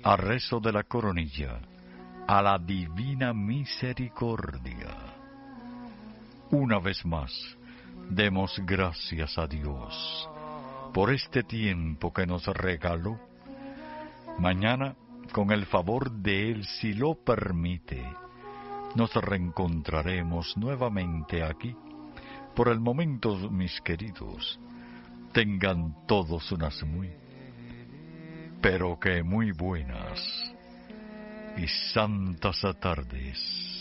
a rezo de la coronilla, a la divina misericordia. Una vez más, demos gracias a Dios por este tiempo que nos regaló. Mañana, con el favor de Él, si lo permite, nos reencontraremos nuevamente aquí. Por el momento, mis queridos, tengan todos unas muy, pero que muy buenas y santas tardes.